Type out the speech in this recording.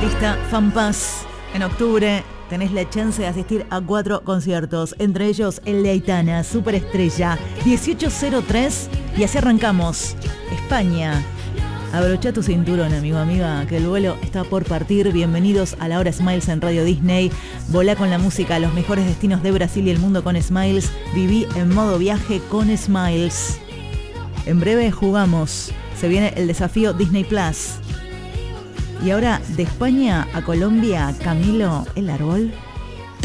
artista FanPass. En octubre tenés la chance de asistir a 4 conciertos, entre ellos el de Aitana, Superestrella, 1803, y así arrancamos. España. Abrocha tu cinturón, amigo, amiga, que el vuelo está por partir. Bienvenidos a la hora Smiles en Radio Disney. Volá con la música a los mejores destinos de Brasil y el mundo con Smiles. Viví en modo viaje con Smiles. En breve jugamos. Se viene el desafío Disney Plus. Y ahora, de España a Colombia, Camilo, el árbol.